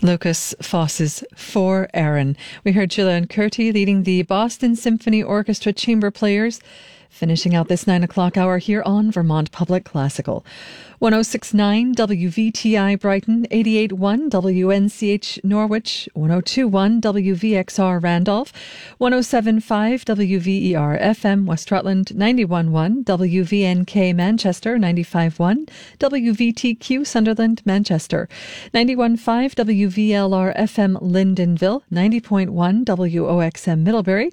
Lucas Foss's For Aaron. We heard Gillian Curti leading the Boston Symphony Orchestra Chamber Players, finishing out this 9 o'clock hour here on Vermont Public Classical. 106.9 WVTI Brighton, 88.1 WNCH Norwich, 102.1 WVXR Randolph, 107.5 WVER FM West Rutland, 91.1 WVNK Manchester, 95.1 WVTQ Sunderland Manchester, 91.5 WVLR FM Lyndonville, 90.1 WOXM Middlebury,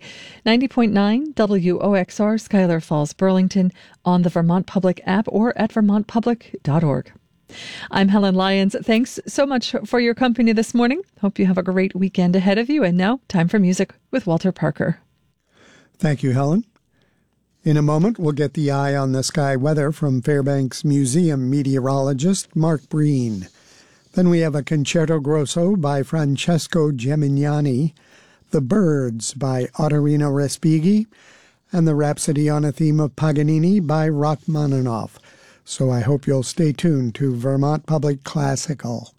90.9 WOXR Schuyler Falls Burlington, on the Vermont Public app or at vermontpublic.org. I'm Helen Lyons. Thanks so much for your company this morning. Hope you have a great weekend ahead of you. And now, time for music with Walter Parker. Thank you, Helen. In a moment, we'll get the eye on the sky weather from Fairbanks Museum meteorologist Mark Breen. Then we have a Concerto Grosso by Francesco Gemignani, The Birds by Ottorino Respighi, and the Rhapsody on a Theme of Paganini by Rachmaninoff. So I hope you'll stay tuned to Vermont Public Classical.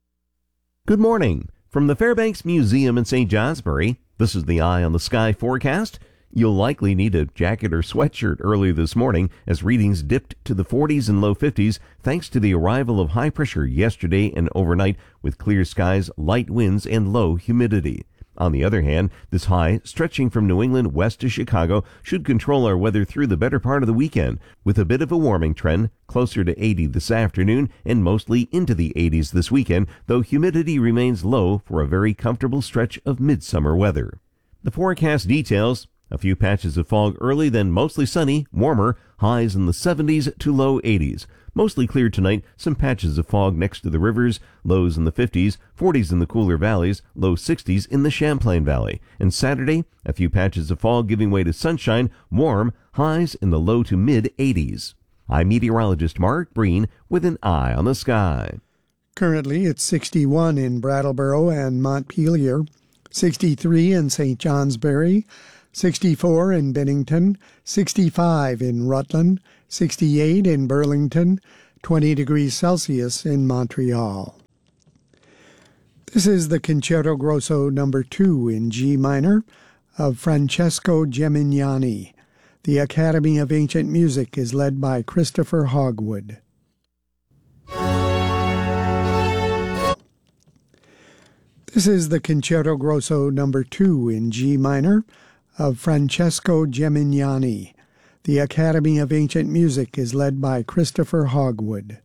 Good morning. From the Fairbanks Museum in St. Johnsbury, this is the Eye on the Sky forecast. You'll likely need a jacket or sweatshirt early this morning as readings dipped to the 40s and low 50s thanks to the arrival of high pressure yesterday and overnight with clear skies, light winds, and low humidity. On the other hand, this high, stretching from New England west to Chicago, should control our weather through the better part of the weekend, with a bit of a warming trend, closer to 80 this afternoon and mostly into the 80s this weekend, though humidity remains low for a very comfortable stretch of midsummer weather. The forecast details: a few patches of fog early, then mostly sunny, warmer, highs in the 70s to low 80s. Mostly clear tonight, some patches of fog next to the rivers, lows in the 50s, 40s in the cooler valleys, low 60s in the Champlain Valley. And Saturday, a few patches of fog giving way to sunshine, warm, highs in the low to mid 80s. I'm meteorologist Mark Breen with an eye on the sky. Currently, it's 61 in Brattleboro and Montpelier, 63 in St. Johnsbury, 64 in Bennington, 65 in Rutland, 68 in Burlington, 20 degrees Celsius in Montreal. This is the Concerto Grosso No. 2 in G minor of Francesco Gemignani. The Academy of Ancient Music is led by Christopher Hogwood. This is the Concerto Grosso No. 2 in G minor of Francesco Gemignani. The Academy of Ancient Music is led by Christopher Hogwood.